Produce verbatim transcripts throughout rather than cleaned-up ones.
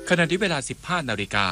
ขณะที่เวลา สิบห้า นาฬิกา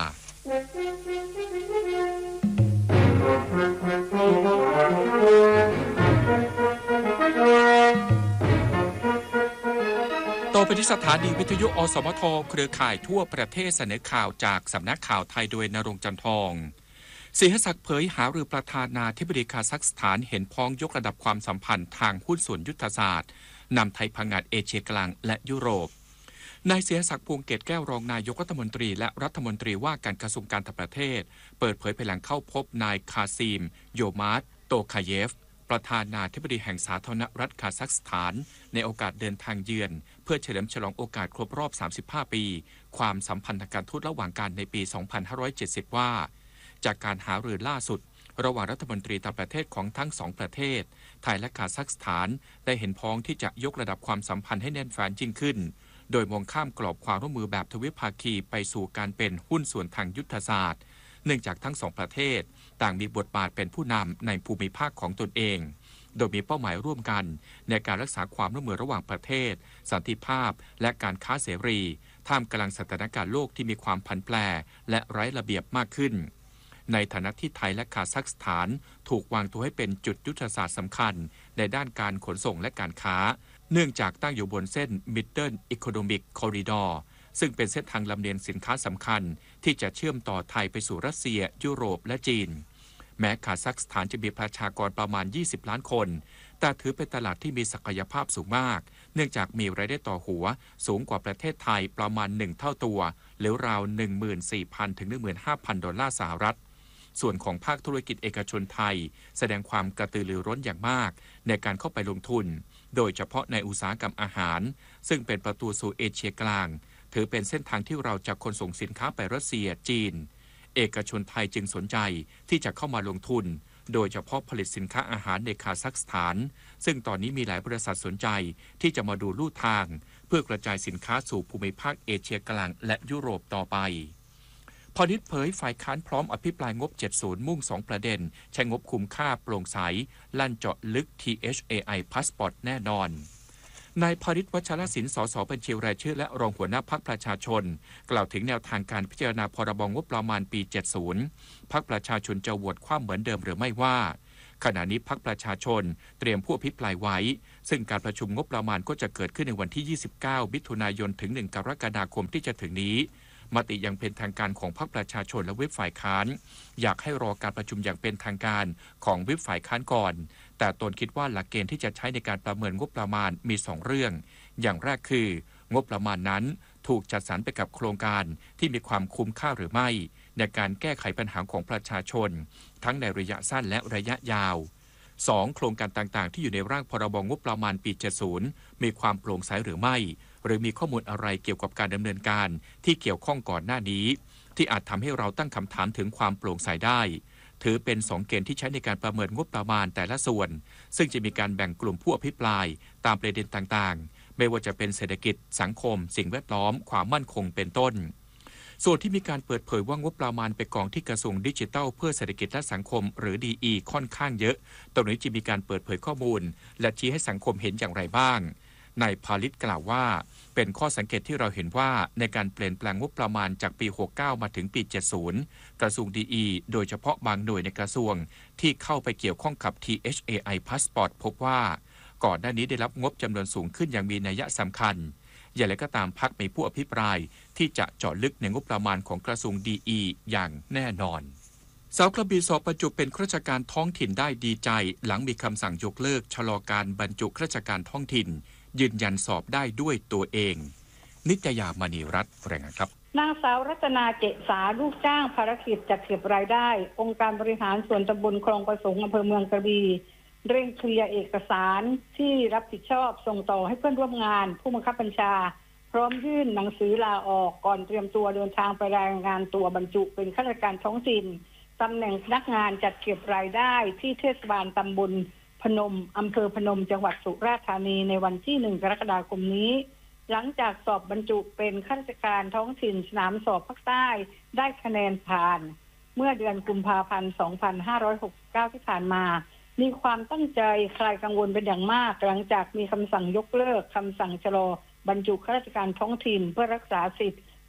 ต่อไปที่สถานีวิทยุอสมทเครือข่ายทั่วประเทศเสนอข่าวจากสำนักข่าวไทยโดยณรงค์จันทองศรีหศักดิ์เผยหารือประธานาธิบดีคาซัคสถานเห็นพ้องยกระดับความสัมพันธ์ทางหุ้นส่วนยุทธศาสตร์นำไทยพังงาดเอเชียกลางและยุโรปนายศรีหศักดิ์พวงเกตแก้วรองนายกรัฐมนตรีและรัฐมนตรีว่าการกระทรวงการต่างประเทศเปิดเผยภายหลังเข้าพบนายคาซีมโยมาร์ตโตคาเยฟประธานาธิบดีแห่งสาธารณรัฐคาซัคสถานในโอกาสเดินทางเยือนเพื่อเฉลิมฉลองโอกาสครบรอบ สามสิบห้า ปีความสัมพันธ์ทางการทูตระหว่างกันในปี สองพันห้าร้อยเจ็ดสิบ ว่าจากการหารือล่าสุดระหว่างรัฐมนตรีต่างประเทศของทั้งสองประเทศไทยและคาซัคสถานได้เห็นพ้องที่จะยกระดับความสัมพันธ์ให้แน่นแฟ้นยิ่งขึ้นโดยมองข้ามกรอบความร่วมมือแบบทวิภาคีไปสู่การเป็นหุ้นส่วนทางยุทธศาสตร์เนื่องจากทั้งสองประเทศต่างมีบทบาทเป็นผู้นำในภูมิภาคของตนเองโดยมีเป้าหมายร่วมกันในการรักษาความร่วมมือระหว่างประเทศสันติภาพและการค้าเสรีท่ามกลางสถานการณ์โลกที่มีความผันแปรและไร้ระเบียบมากขึ้นในฐานะที่ไทยและคาซัคสถานถูกวางตัวให้เป็นจุดยุทธศาสตร์สำคัญในด้านการขนส่งและการค้าเนื่องจากตั้งอยู่บนเส้น Middle Economic Corridor ซึ่งเป็นเส้นทางลำเลียงสินค้าสำคัญที่จะเชื่อมต่อไทยไปสู่รัสเซียยุโรปและจีนแม้คาซัคสถานจะมีประชากรประมาณยี่สิบล้านคนแต่ถือเป็นตลาดที่มีศักยภาพสูงมากเนื่องจากมีรายได้ต่อหัวสูงกว่าประเทศไทยประมาณหนึ่งเท่าตัวหรือราว หนึ่งหมื่นสี่พัน ถึง หนึ่งหมื่นห้าพัน ดอลลาร์สหรัฐส่วนของภาคธุรกิจเอกชนไทยแสดงความกระตือรือร้นอย่างมากในการเข้าไปลงทุนโดยเฉพาะในอุตสาหกรรมอาหารซึ่งเป็นประตูสู่เอเชียกลางถือเป็นเส้นทางที่เราจะขนส่งสินค้าไปรัสเซียจีนเอกชนไทยจึงสนใจที่จะเข้ามาลงทุนโดยเฉพาะผลิตสินค้าอาหารในคาซัคสถานซึ่งตอนนี้มีหลายบริษัทสนใจที่จะมาดูลู่ทางเพื่อกระจายสินค้าสู่ภูมิภาคเอเชียกลางและยุโรปต่อไปพอนิดเผยฝ่ายค้านพร้อมอภิปรายงบเจ็ดสิบมุ่งสองประเด็นใช้งบคุ้มค่าโปร่งใสลั่นเจาะลึก ที เอช เอ ไอ Passport แน่นอนนายพาริศวัชรศิลป์ สส บัญชีรายชื่อและรองหัวหน้าพรรคประชาชนกล่าวถึงแนวทางการพิจารณาพรบงบประมาณปี เจ็ดสิบ พรรคประชาชนจะโหวตคว่ำเหมือนเดิมหรือไม่ว่าขณะนี้พรรคประชาชนเตรียมผู้อภิปรายไว้ซึ่งการประชุมงบประมาณก็จะเกิดขึ้นในวันที่ ยี่สิบเก้า มิถุนายนถึง หนึ่ง กรกฎาคมที่จะถึงนี้มติอย่างเป็นทางการของพรรคประชาชนและวิปฝ่ายค้านอยากให้รอการประชุมอย่างเป็นทางการของวิปฝ่ายค้านก่อนแต่ตนคิดว่าหลักเกณฑ์ที่จะใช้ในการประเมินงบประมาณมีสองเรื่องอย่างแรกคืองบประมาณนั้นถูกจัดสรรไปกับโครงการที่มีความคุ้มค่าหรือไม่ในการแก้ไขปัญหาของประชาชนทั้งในระยะสั้นและระยะยาวสองโครงการต่างๆที่อยู่ในร่างพรบงบประมาณปี เจ็ดสิบ มีความโปร่งใสหรือไม่หรือมีข้อมูลอะไรเกี่ยวกับการดำเนินการที่เกี่ยวข้องก่อนหน้านี้ที่อาจทำให้เราตั้งคำถามถึงความโปร่งใสได้ถือเป็นสองเกณฑ์ที่ใช้ในการประเมินงบประมาณแต่ละส่วนซึ่งจะมีการแบ่งกลุ่มผู้อภิปรายตามประเด็นต่างๆไม่ว่าจะเป็นเศรษฐกิจสังคมสิ่งแวดล้อมความมั่นคงเป็นต้นส่วนที่มีการเปิดเผยว่างบประมาณไปกองที่กระทรวงดิจิทัลเพื่อเศรษฐกิจและสังคมหรือ ดี อี ค่อนข้างเยอะตรงนี้จะมีการเปิดเผยข้อมูลและชี้ให้สังคมเห็นอย่างไรบ้างนายพาลิศกล่าวว่าเป็นข้อสังเกตที่เราเห็นว่าในการเปลี่ยนแปลงงบประมาณจากปีหกสิบเก้ามาถึงปี เจ็ดสิบ กระทรวง ดี อี โดยเฉพาะบางหน่วยในกระทรวงที่เข้าไปเกี่ยวข้องกับ ที เอช เอ ไอ Passport พบว่าก่อนหน้านี้ได้รับงบจำนวนสูงขึ้นอย่างมีนัยสำคัญอย่างไรก็ตามพรรคมีผู้อภิปรายที่จะเจาะลึกในงบประมาณของกระทรวง ดี อี อย่างแน่นอนสาวกระบี่สอบประจุเป็นข้าราชการท้องถิ่นได้ดีใจหลังมีคำสั่งยกเลิกชะลอการบรรจุข้าราชการท้องถิ่นยืนยันสอบได้ด้วยตัวเองนิตยามณีรัตน์รายงานครับนางสาวรัตนาเจษาลูกจ้างภารกิจจัดเก็บรายได้องค์การบริหารส่วนตำบลคลองประสงค์อำเภอเมืองกระบี่เร่งเคลียร์เอกสารที่รับผิดชอบส่งต่อให้เพื่อนร่วมงานผู้บังคับบัญชาพร้อมยื่นหนังสือลาออกก่อนเตรียมตัวเดินทางไปรายงานตัวบรรจุเป็นข้าราชการท้องถิ่นตำแหน่งพนักงานจัดเก็บรายได้ที่เทศบาลตำบลพนมอำเภอพนมจังหวัดสุราษฎร์ธานีในวันที่หนึ่งกรกฎาคมนี้หลังจากสอบบรรจุเป็นข้าราชการท้องถิ่นสนามสอบภาคใต้ได้คะแนนผ่านเมื่อเดือนกุมภาพันธ์สองพันห้าร้อยหกสิบเก้าที่ผ่านมามีความตั้งใจคลายกังวลเป็นอย่างมากหลังจากมีคำสั่งยกเลิกคำสั่งชะลอบรรจุข้าราชการท้องถิ่นเพื่อรักษาสิทธิ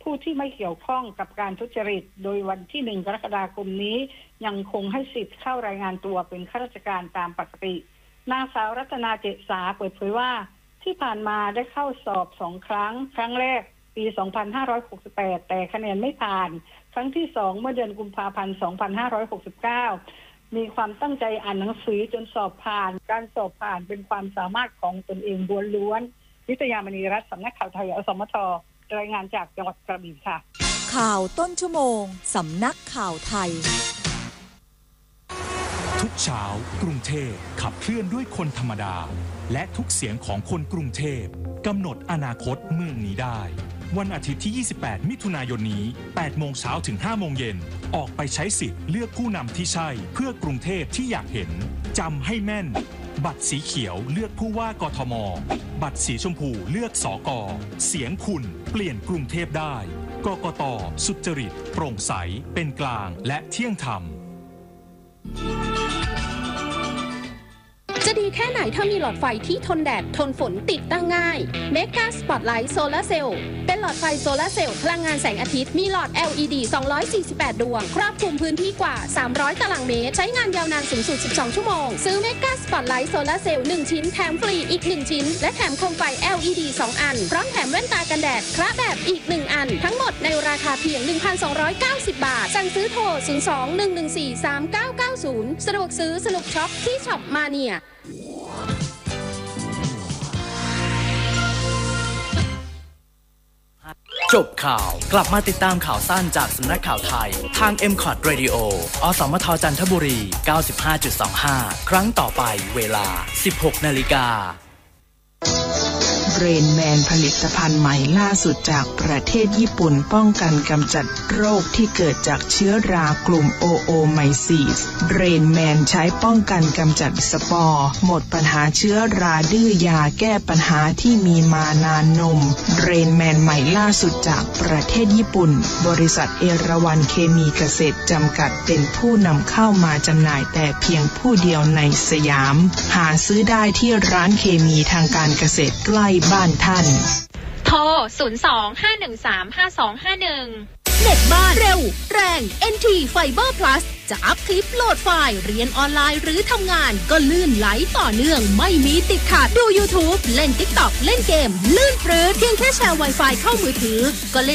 ผู้ที่ไม่เกี่ยวข้องกับการทุจริตโดยวันที่หนึ่งกรกฎาคมนี้ยังคงให้สิทธิ์เข้ารายงานตัวเป็นข้าราชการตามปกตินางสาวรัตนาเจษาเปิดเผยว่าที่ผ่านมาได้เข้าสอบสองครั้งครั้งแรกปี สองพันห้าร้อยหกสิบแปด แต่คะแนนไม่ผ่านครั้งที่สองเมื่อเดือนกุมภาพันธ์ สองพันห้าร้อยหกสิบเก้า มีความตั้งใจอ่านหนังสือจนสอบผ่านการสอบผ่านเป็นความสามารถของตนเองล้วนๆนิตยามณีรัตน์สำนักข่าวไทยอสมทรายงานจากจังหวัดกระบี่ค่ะข่าวต้นชั่วโมงสำนักข่าวไทยทุกเช้ากรุงเทพขับเคลื่อนด้วยคนธรรมดาและทุกเสียงของคนกรุงเทพกำหนดอนาคตเมืองนี้ได้วันอาทิตย์ที่ ยี่สิบแปด มิถุนายนนี้ แปด โมงเช้าถึง ห้า โมงเย็นออกไปใช้สิทธิ์เลือกผู้นำที่ใช่เพื่อกรุงเทพที่อยากเห็นจำให้แม่นบัตรสีเขียวเลือกผู้ว่ากทม.บัตรสีชมพูเลือกสก.เสียงคุณเปลี่ยนกรุงเทพได้กกต.สุจริตโปร่งใสเป็นกลางและเที่ยงธรรมจะดีแค่ไหนถ้ามีหลอดไฟที่ทนแดดทนฝนติดตั้งง่าย Mega Spotlight Solar Cell เป็นหลอดไฟโซลาร์เซลล์พลังงานแสงอาทิตย์มีหลอด แอล อี ดี สองร้อยสี่สิบแปด ดวงครอบคลุมพื้นที่กว่าสามร้อยตารางเมตรใช้งานยาวนานสูงสุดสิบสองชั่วโมงซื้อ Mega Spotlight Solar Cell หนึ่งชิ้นแถมฟรีอีกหนึ่งชิ้นและแถมโคมไฟ แอล อี ดี สองอันพร้อมแถมแว่นตากันแดดคระแบบอีกหนึ่งอันทั้งหมดในราคาเพียง หนึ่งพันสองร้อยเก้าสิบ บาทสั่งซื้อโทรศูนย์ สอง หนึ่ง หนึ่ง สี่ สาม เก้า เก้า ศูนย์สะดวกซื้อสนุกช็อปที่ช็อปมาเนียจบข่าวกลับมาติดตามข่าวสั้นจากสำนักข่าวไทยทาง เอ็ม คอท Radio อสมทจันทบุรี เก้าสิบห้าจุดสองห้า ครั้งต่อไปเวลา สิบหกนาฬิกาเรนแมนผลิตภัณฑ์ใหม่ล่าสุดจากประเทศญี่ปุ่นป้องกันกำจัดโรคที่เกิดจากเชื้อรากลุ่มโอโอไมซีสเรนแมนใช้ป้องกันกำจัดสปอร์หมดปัญหาเชื้อราดื้อยาแก้ปัญหาที่มีมานานนมเรนแมนใหม่ล่าสุดจากประเทศญี่ปุ่นบริษัทเอราวัณเคมีเกษตรจำกัดเป็นผู้นำเข้ามาจำหน่ายแต่เพียงผู้เดียวในสยามหาซื้อได้ที่ร้านเคมีทางการเกษตรใกล้บ้านท่านโทร ศูนย์ สอง ห้า หนึ่ง สาม ห้า สอง ห้า หนึ่งเน็ตบ้านเร็วแรง เอ็น ที Fiber Plus จะอัพคลิปโหลดไฟล์เรียนออนไลน์หรือทำงานก็ลื่นไหลต่อเนื่องไม่มีติดขัดดู YouTube เล่น TikTok เล่นเกมลื่นปรื้ดเพียงแค่แชร์ Wi-Fi เข้ามือถือก็เล่น